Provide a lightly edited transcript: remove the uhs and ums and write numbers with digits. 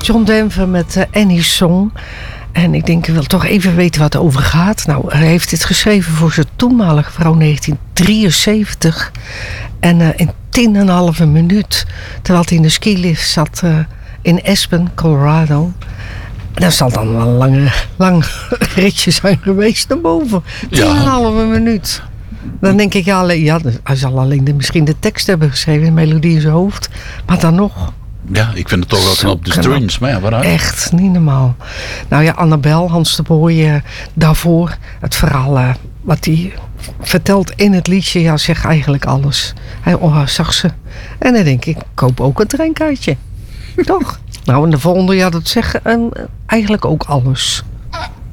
John Denver met Annie Song. En ik denk, ik wil toch even weten wat het over gaat. Nou, hij heeft dit geschreven voor zijn toenmalige vrouw 1973. En in 10,5 minuut. Terwijl hij in de skilift zat in Aspen, Colorado. En dat zal dan wel een lang ritje zijn geweest naar boven. 10,5 minuut. Dan denk ik, hij zal alleen misschien de tekst hebben geschreven, de melodie in zijn hoofd. Maar dan nog. Ja, ik vind het toch wel knap. De Strings, maar ja, waaruit? Echt, niet normaal. Nou ja, Annabel, Hans de Boy, daarvoor. Het verhaal wat hij vertelt in het liedje, ja, zegt eigenlijk alles. Hij zag ze. En dan denk ik, koop ook een treinkaartje. Toch? Nou, en de volgende, ja, dat zegt eigenlijk ook alles.